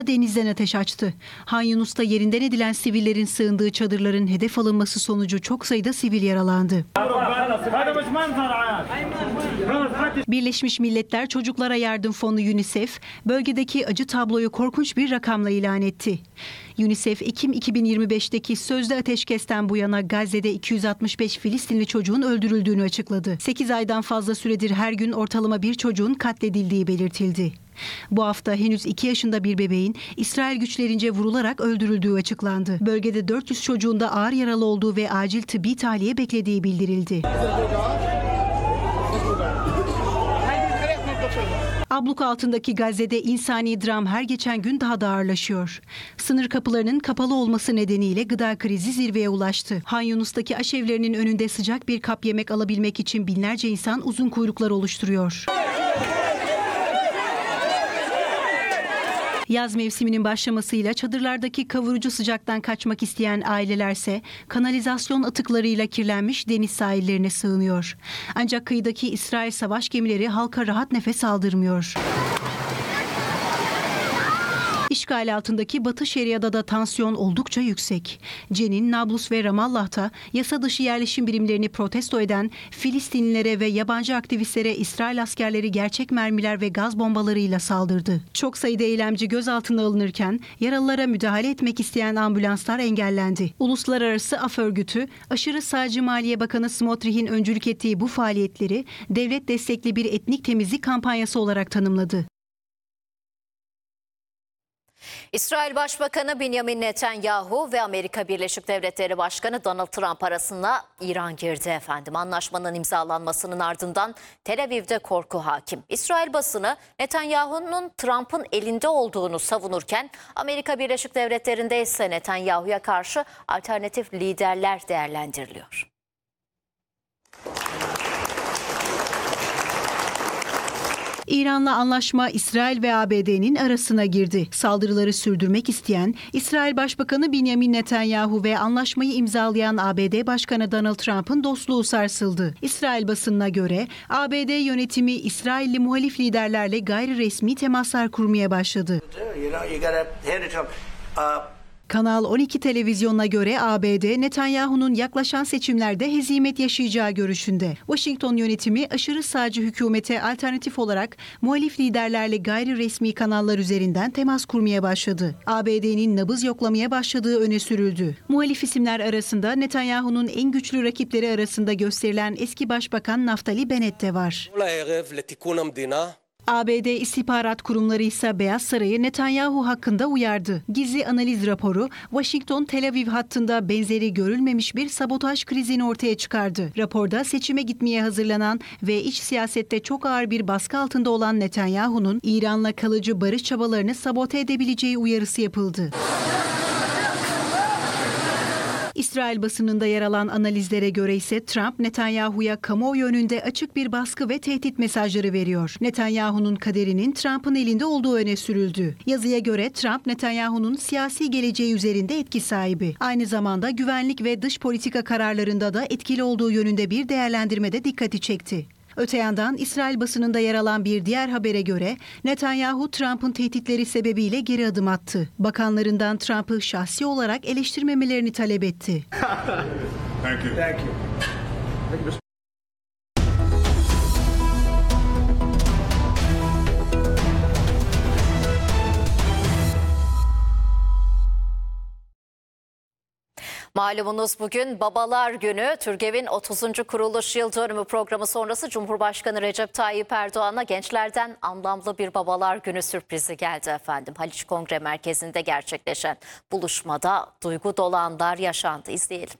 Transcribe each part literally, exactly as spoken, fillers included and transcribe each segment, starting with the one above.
denizden ateş açtı. Han Yunus'ta yerinden edilen sivillerin sığındığı çadırların hedef alınması sonucu çok sayıda sivil yaralandı. Birleşmiş Milletler Çocuklara Yardım Fonu UNICEF, bölgedeki acı tabloyu korkunç bir rakamla ilan etti. UNICEF, Ekim iki bin yirmi beş'teki sözde ateşkesten bu yana Gazze'de iki yüz altmış beş Filistinli çocuğun öldürüldüğünü açıkladı. sekiz aydan fazla süredir her gün ortalama bir çocuğun katledildiği belirtildi. Bu hafta henüz iki yaşında bir bebeğin İsrail güçlerince vurularak öldürüldüğü açıklandı. Bölgede dört yüz çocuğun da ağır yaralı olduğu ve acil tıbbi tahliye beklediği bildirildi. Abluk altındaki Gazze'de insani dram her geçen gün daha da ağırlaşıyor. Sınır kapılarının kapalı olması nedeniyle gıda krizi zirveye ulaştı. Han Yunus'taki aşevlerinin önünde sıcak bir kap yemek alabilmek için binlerce insan uzun kuyruklar oluşturuyor. Yaz mevsiminin başlamasıyla çadırlardaki kavurucu sıcaktan kaçmak isteyen ailelerse kanalizasyon atıklarıyla kirlenmiş deniz sahillerine sığınıyor. Ancak kıyıdaki İsrail savaş gemileri halka rahat nefes aldırmıyor. İşgal altındaki Batı Şeria'da da tansiyon oldukça yüksek. Cenin, Nablus ve Ramallah'ta yasa dışı yerleşim birimlerini protesto eden Filistinlilere ve yabancı aktivistlere İsrail askerleri gerçek mermiler ve gaz bombalarıyla saldırdı. Çok sayıda eylemci gözaltına alınırken yaralılara müdahale etmek isteyen ambulanslar engellendi. Uluslararası Af Örgütü, aşırı sağcı Maliye Bakanı Smotrich'in öncülük ettiği bu faaliyetleri devlet destekli bir etnik temizlik kampanyası olarak tanımladı. İsrail Başbakanı Benjamin Netanyahu ve Amerika Birleşik Devletleri Başkanı Donald Trump arasında İran girdi efendim. Anlaşmanın imzalanmasının ardından Tel Aviv'de korku hakim. İsrail basını Netanyahu'nun Trump'ın elinde olduğunu savunurken Amerika Birleşik Devletleri'nde ise Netanyahu'ya karşı alternatif liderler değerlendiriliyor. İran'la anlaşma İsrail ve A B D'nin arasına girdi. Saldırıları sürdürmek isteyen İsrail Başbakanı Benjamin Netanyahu ve anlaşmayı imzalayan A B D Başkanı Donald Trump'ın dostluğu sarsıldı. İsrail basınına göre A B D yönetimi İsrailli muhalif liderlerle gayri resmi temaslar kurmaya başladı. Kanal on iki televizyonuna göre A B D, Netanyahu'nun yaklaşan seçimlerde hezimet yaşayacağı görüşünde. Washington yönetimi aşırı sağcı hükümete alternatif olarak muhalif liderlerle gayri resmi kanallar üzerinden temas kurmaya başladı. A B D'nin nabız yoklamaya başladığı öne sürüldü. Muhalif isimler arasında Netanyahu'nun en güçlü rakipleri arasında gösterilen eski Başbakan Naftali Bennett de var. A B D istihbarat kurumları ise Beyaz Saray'ı Netanyahu hakkında uyardı. Gizli analiz raporu Washington-Tel Aviv hattında benzeri görülmemiş bir sabotaj krizini ortaya çıkardı. Raporda seçime gitmeye hazırlanan ve iç siyasette çok ağır bir baskı altında olan Netanyahu'nun İran'la kalıcı barış çabalarını sabote edebileceği uyarısı yapıldı. İsrail basınında yer alan analizlere göre ise Trump, Netanyahu'ya kamuoyu önünde açık bir baskı ve tehdit mesajları veriyor. Netanyahu'nun kaderinin Trump'ın elinde olduğu öne sürüldü. Yazıya göre Trump, Netanyahu'nun siyasi geleceği üzerinde etki sahibi. Aynı zamanda güvenlik ve dış politika kararlarında da etkili olduğu yönünde bir değerlendirmede dikkati çekti. Öte yandan İsrail basınında yer alan bir diğer habere göre Netanyahu Trump'ın tehditleri sebebiyle geri adım attı. Bakanlarından Trump'ı şahsi olarak eleştirmemelerini talep etti. Thank you. Thank you. Malumunuz bugün Babalar Günü. TÜRGEV'in otuzuncu kuruluş yıl dönümü programı sonrası Cumhurbaşkanı Recep Tayyip Erdoğan'a gençlerden anlamlı bir Babalar Günü sürprizi geldi efendim. Haliç Kongre Merkezi'nde gerçekleşen buluşmada duygu dolu anlar yaşandı. İzleyelim.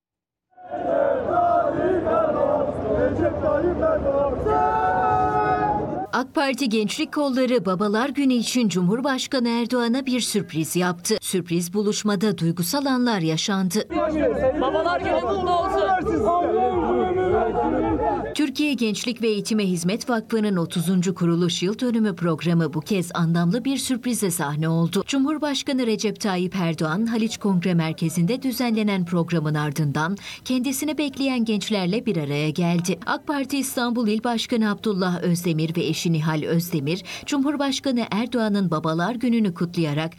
AK Parti Gençlik Kolları Babalar Günü için Cumhurbaşkanı Erdoğan'a bir sürpriz yaptı. Sürpriz buluşmada duygusal anlar yaşandı. Babalar Günü kutlu olsun. Türkiye Gençlik ve Eğitime Hizmet Vakfı'nın otuzuncu kuruluş yıl dönümü programı bu kez anlamlı bir sürprize sahne oldu. Cumhurbaşkanı Recep Tayyip Erdoğan, Haliç Kongre Merkezi'nde düzenlenen programın ardından kendisini bekleyen gençlerle bir araya geldi. AK Parti İstanbul İl Başkanı Abdullah Özdemir ve eşi Nihal Özdemir, Cumhurbaşkanı Erdoğan'ın Babalar Günü'nü kutlayarak